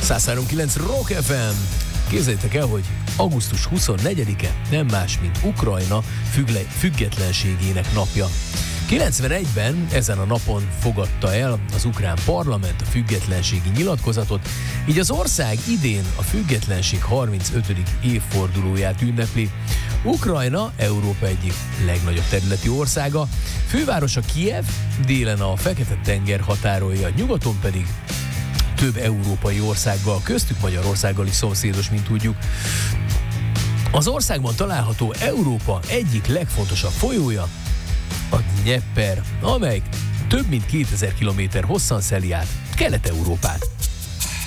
103.9 Rock FM. Képzeljétek el, hogy augusztus 24-e nem más, mint Ukrajna függetlenségének napja. 91-ben ezen a napon fogadta el az ukrán parlament a függetlenségi nyilatkozatot, így az ország idén a függetlenség 35. évfordulóját ünnepli. Ukrajna Európa egyik legnagyobb területi országa, fővárosa Kijev, délen a Fekete-tenger határolja, nyugaton pedig több európai országgal, köztük Magyarországgal is szomszédos, mint tudjuk. Az országban található Európa egyik legfontosabb folyója a Dnyeper, amely több mint 2000 km hosszan szeli át Kelet-Európát.